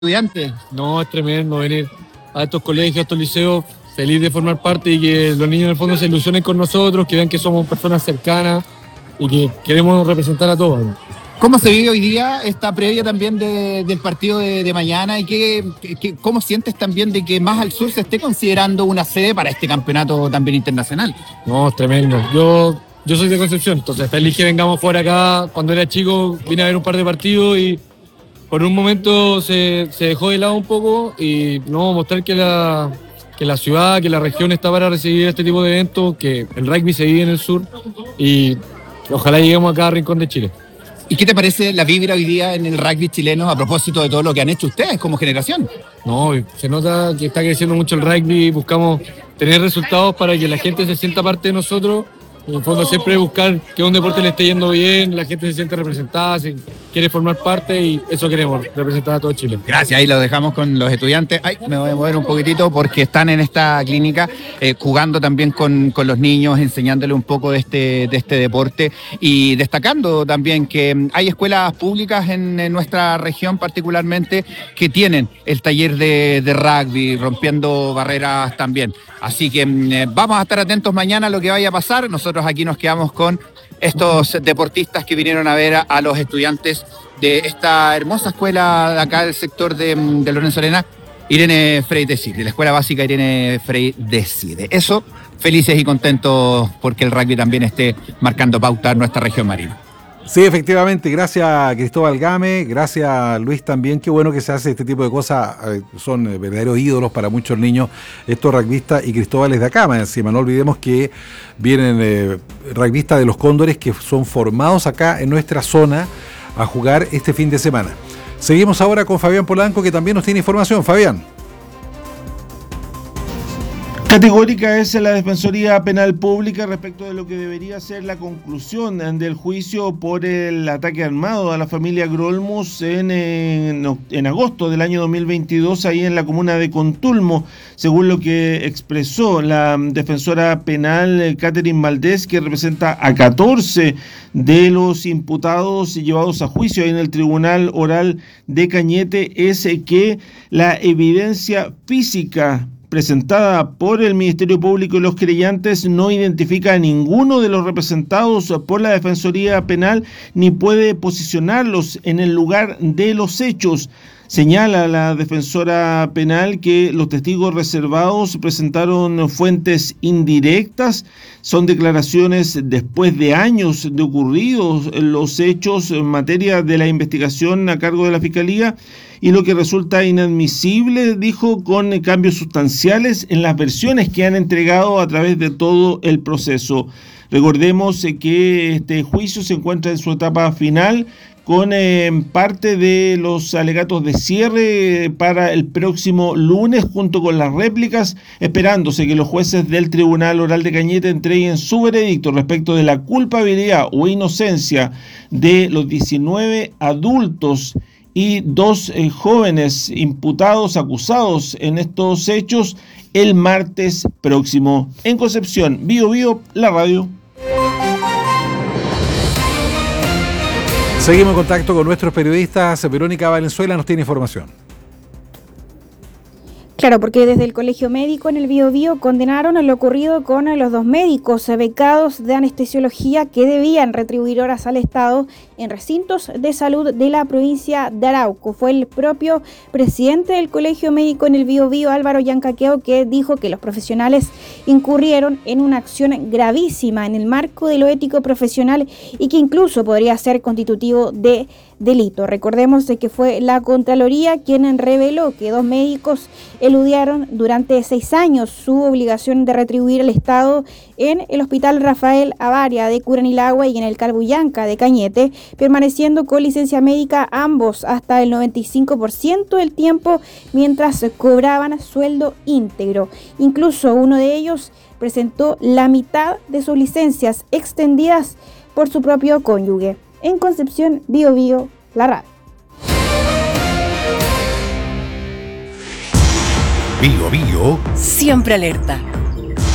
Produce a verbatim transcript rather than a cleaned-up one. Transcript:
estudiantes? No, es tremendo venir a estos colegios, a estos liceos, feliz de formar parte y que los niños en el fondo se ilusionen con nosotros, que vean que somos personas cercanas y que queremos representar a todos. ¿Cómo se vive hoy día esta previa también de, del partido de, de mañana y qué, qué, cómo sientes también de que más al sur se esté considerando una sede para este campeonato también internacional? No, es tremendo. Yo, yo soy de Concepción, entonces feliz que vengamos por acá. Cuando era chico vine a ver un par de partidos y por un momento se, se dejó de lado un poco y no, mostrar que la, que la ciudad, que la región está para recibir este tipo de eventos, que el rugby se vive en el sur y ojalá lleguemos a cada rincón de Chile. ¿Y qué te parece la vibra hoy día en el rugby chileno a propósito de todo lo que han hecho ustedes como generación? No, se nota que está creciendo mucho el rugby, buscamos tener resultados para que la gente se sienta parte de nosotros. En el fondo siempre buscar que un deporte le esté yendo bien, la gente se siente representada, se quiere formar parte y eso queremos, representar a todo Chile. Gracias, ahí lo dejamos con los estudiantes. Ay, me voy a mover un poquitito porque están en esta clínica eh, jugando también con, con los niños, enseñándole un poco de este, de este deporte y destacando también que hay escuelas públicas en, en nuestra región particularmente que tienen el taller de, de rugby, rompiendo barreras también. Así que eh, vamos a estar atentos mañana a lo que vaya a pasar. Nosotros aquí nos quedamos con estos deportistas que vinieron a ver a, a los estudiantes de esta hermosa escuela de acá del sector de, de Lorenzo Arena, Irene Frey decide, la escuela básica Irene Frey decide. Eso, felices y contentos porque el rugby también esté marcando pauta en nuestra región marina. Sí, efectivamente, gracias Cristóbal Game, gracias Luis también, qué bueno que se hace este tipo de cosas, son verdaderos ídolos para muchos niños estos rugbyistas y Cristóbal es de acá, más encima, no olvidemos que vienen eh, rugbyistas de los Cóndores que son formados acá en nuestra zona a jugar este fin de semana. Seguimos ahora con Fabián Polanco que también nos tiene información. Fabián. Categórica es la Defensoría Penal Pública respecto de lo que debería ser la conclusión del juicio por el ataque armado a la familia Grolmus en, en, en agosto del año dos mil veintidós ahí en la comuna de Contulmo, según lo que expresó la defensora penal Catherine Valdés, que representa a catorce de los imputados llevados a juicio ahí en el Tribunal Oral de Cañete, es que la evidencia física presentada por el Ministerio Público y los querellantes no identifica a ninguno de los representados por la Defensoría Penal ni puede posicionarlos en el lugar de los hechos. Señala la defensora penal que los testigos reservados presentaron fuentes indirectas, son declaraciones después de años de ocurridos los hechos en materia de la investigación a cargo de la Fiscalía y lo que resulta inadmisible, dijo, con cambios sustanciales en las versiones que han entregado a través de todo el proceso. Recordemos que este juicio se encuentra en su etapa final, con eh, parte de los alegatos de cierre para el próximo lunes, junto con las réplicas, esperándose que los jueces del Tribunal Oral de Cañete entreguen su veredicto respecto de la culpabilidad o inocencia de los diecinueve adultos y dos eh, jóvenes imputados, acusados en estos hechos, el martes próximo. En Concepción, Bío Bío, la radio. Seguimos en contacto con nuestros periodistas. Verónica Valenzuela nos tiene información. Claro, porque desde el Colegio Médico en el Biobío condenaron lo ocurrido con los dos médicos becados de anestesiología que debían retribuir horas al Estado en recintos de salud de la provincia de Arauco. Fue el propio presidente del Colegio Médico en el Biobío, Álvaro Yancaqueo, que dijo que los profesionales incurrieron en una acción gravísima en el marco de lo ético profesional y que incluso podría ser constitutivo de delito. Recordemos de que fue la Contraloría quien reveló que dos médicos eludiaron durante seis años su obligación de retribuir al Estado en el Hospital Rafael Avaria de Curanilagua y en el Calbuyanca de Cañete, permaneciendo con licencia médica ambos hasta el noventa y cinco por ciento del tiempo mientras cobraban sueldo íntegro. Incluso uno de ellos presentó la mitad de sus licencias extendidas por su propio cónyuge. En Concepción, Bío Bío, la radio. Bío Bío. Siempre alerta.